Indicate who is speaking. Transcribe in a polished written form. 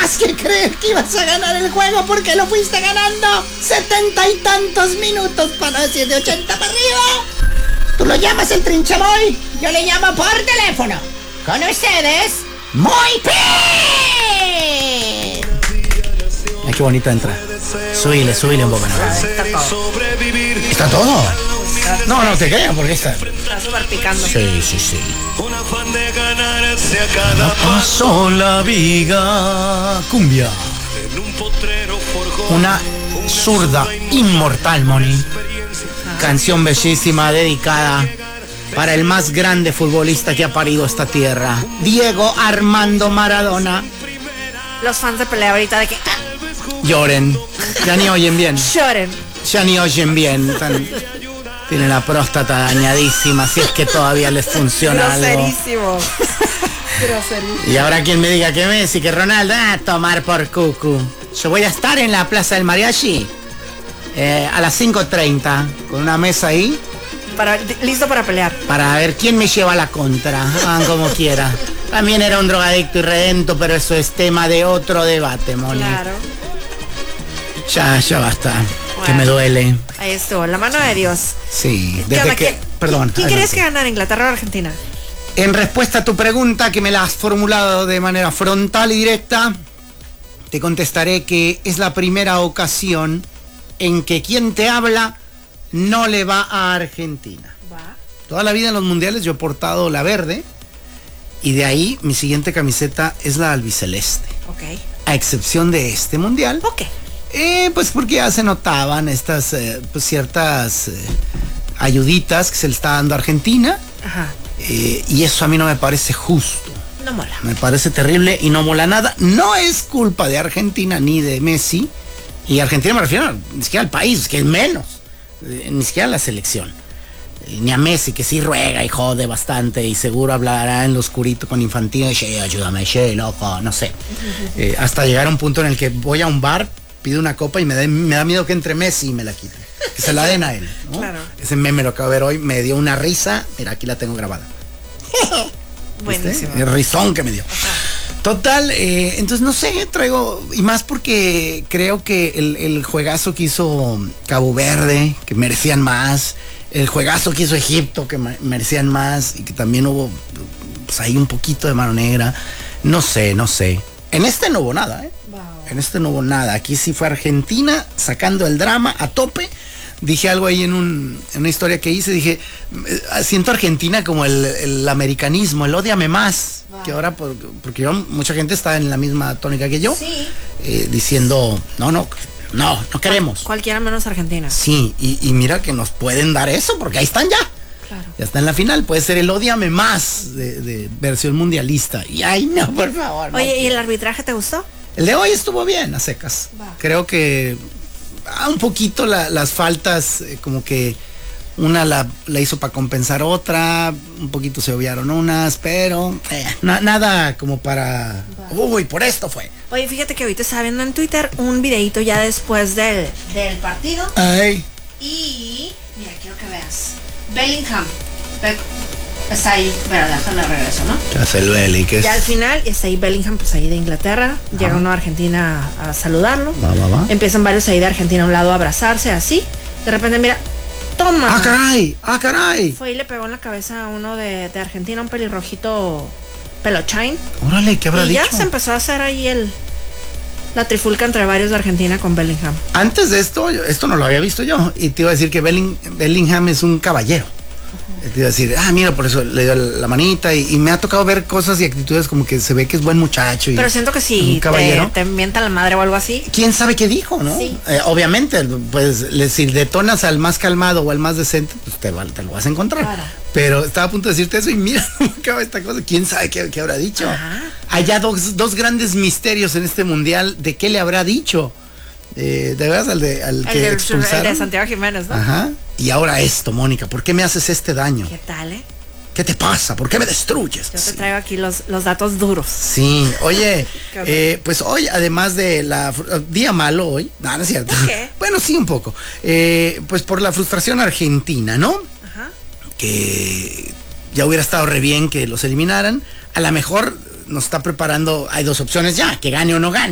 Speaker 1: más que creer que ibas a ganar el juego porque lo fuiste ganando 70 y tantos minutos para decir de 80 para arriba. Tú lo llamas el trinchaboy, yo le llamo por teléfono. Con ustedes, Muy Pin.
Speaker 2: Ay, qué bonita entra. Súbile un poco. ¿No? ¿Está todo? No te creas porque está
Speaker 3: súper picando.
Speaker 2: Sí. Cada paso la viga. Cumbia. Una zurda inmortal, Moni. Canción bellísima dedicada para el más grande futbolista que ha parido esta tierra, Diego Armando Maradona.
Speaker 3: Los fans de pelea ahorita de que
Speaker 2: lloren, ya ni oyen bien.
Speaker 3: Lloren.
Speaker 2: Ya ni oyen bien. Tiene la próstata dañadísima, si es que todavía les funciona algo.
Speaker 3: Groserísimo.
Speaker 2: Y ahora quien me diga que Messi, que Ronaldo, tomar por cucu. Yo voy a estar en la Plaza del Mariachi a las 5:30 con una mesa ahí.
Speaker 3: Listo para pelear.
Speaker 2: Para ver quién me lleva la contra, hagan como quiera. También era un drogadicto y redento, pero eso es tema de otro debate, Moni.
Speaker 3: Claro.
Speaker 2: Ya basta,
Speaker 3: bueno,
Speaker 2: que me duele.
Speaker 3: Ahí estuvo, la mano de Dios.
Speaker 2: Sí, desde que... Perdón.
Speaker 3: ¿Quién crees que ganara, Inglaterra o Argentina?
Speaker 2: En respuesta a tu pregunta, que me la has formulado de manera frontal y directa, te contestaré que es la primera ocasión en que quien te habla no le va a Argentina.
Speaker 3: ¿Va?
Speaker 2: Toda la vida en los mundiales yo he portado la verde y de ahí mi siguiente camiseta es la albiceleste.
Speaker 3: Ok.
Speaker 2: A excepción de este mundial.
Speaker 3: Ok.
Speaker 2: Pues porque ya se notaban estas pues ciertas ayuditas que se le está dando a Argentina.
Speaker 3: Ajá.
Speaker 2: Y eso a mí no me parece justo.
Speaker 3: No mola.
Speaker 2: Me parece terrible y no mola nada. No es culpa de Argentina ni de Messi. Y Argentina me refiero ni siquiera al país, que es menos. Ni siquiera a la selección. Ni a Messi, que sí ruega y jode bastante y seguro hablará en lo oscurito con Infantino. Ayúdame, loco, no sé. Hasta llegar a un punto en el que voy a un bar, pido una copa y me da miedo que entre Messi y me la quiten. Que se la den a él, ¿no?
Speaker 3: Claro.
Speaker 2: Ese meme lo acabo de ver hoy, me dio una risa. Mira, aquí la tengo grabada.
Speaker 3: Buenísimo.
Speaker 2: El risón que me dio. Total, entonces no sé, traigo, y más porque creo que el juegazo que hizo Cabo Verde, que merecían más, el juegazo que hizo Egipto, que merecían más, y que también hubo, pues ahí un poquito de mano negra, no sé. En este no hubo nada,
Speaker 3: Wow.
Speaker 2: En este no hubo nada, aquí sí fue Argentina sacando el drama a tope. Dije algo ahí en una historia que hice, dije, siento Argentina como el americanismo, el ódiame más, que ahora, porque mucha gente está en la misma tónica que yo,
Speaker 3: sí.
Speaker 2: Diciendo, no queremos.
Speaker 3: Cualquiera menos Argentina.
Speaker 2: Sí, y mira que nos pueden dar eso, porque ahí están ya.
Speaker 3: Claro.
Speaker 2: Ya está en la final, puede ser el ódiame más de versión mundialista. Y ay, no, por favor.
Speaker 3: Oye,
Speaker 2: no.
Speaker 3: ¿y el arbitraje te gustó?
Speaker 2: El de hoy estuvo bien, a secas.
Speaker 3: Va.
Speaker 2: Creo que un poquito las faltas, como que una la hizo para compensar otra, un poquito se obviaron unas, pero nada como para... Uy, por esto fue.
Speaker 3: Oye, fíjate que ahorita estaba viendo en Twitter un videito ya después del partido.
Speaker 2: Ay.
Speaker 3: Y mira, quiero que veas. Bellingham está ahí, pero déjame regreso, ¿no?
Speaker 2: ¿Qué hace el Belly?
Speaker 3: Ya al final está ahí Bellingham, pues ahí de Inglaterra. Llega uno a Argentina a saludarlo.
Speaker 2: Va.
Speaker 3: Empiezan varios ahí de Argentina a un lado a abrazarse, así. De repente, mira, toma.
Speaker 2: ¡Ah, caray!
Speaker 3: Fue y le pegó en la cabeza a uno de Argentina, un pelirrojito pelochain.
Speaker 2: Órale, ¿qué habrá
Speaker 3: Y
Speaker 2: dicho?
Speaker 3: ya se empezó a hacer ahí la trifulca entre varios de Argentina con Bellingham.
Speaker 2: Antes de esto no lo había visto yo. Y te iba a decir que Bellingham es un caballero. Te iba a decir, mira, por eso le dio la manita. Y me ha tocado ver cosas y actitudes como que se ve que es buen muchacho.
Speaker 3: Pero siento que si te mienta la madre o algo así.
Speaker 2: ¿Quién sabe qué dijo, no?
Speaker 3: Sí.
Speaker 2: Obviamente, pues si detonas al más calmado o al más decente, pues te lo vas a encontrar.
Speaker 3: Claro.
Speaker 2: Pero estaba a punto de decirte eso y mira cómo acaba esta cosa. ¿Quién sabe qué habrá dicho?
Speaker 3: Ajá.
Speaker 2: Hay ya dos grandes misterios en este mundial de qué le habrá dicho. De verdad, al que expulsaron.
Speaker 3: El de Santiago Jiménez, ¿no?
Speaker 2: Ajá. Y ahora esto, Mónica, ¿por qué me haces este daño?
Speaker 3: ¿Qué tal,
Speaker 2: ¿Qué te pasa? ¿Por qué me destruyes?
Speaker 3: Yo te traigo aquí los datos duros.
Speaker 2: Sí, oye, pues hoy, además de día malo hoy, no es cierto.
Speaker 3: ¿Por qué?
Speaker 2: Bueno, sí, un poco. Pues por la frustración argentina, ¿no?
Speaker 3: Ajá.
Speaker 2: Que ya hubiera estado re bien que los eliminaran. A lo mejor nos está preparando, hay dos opciones ya, que gane o no gane.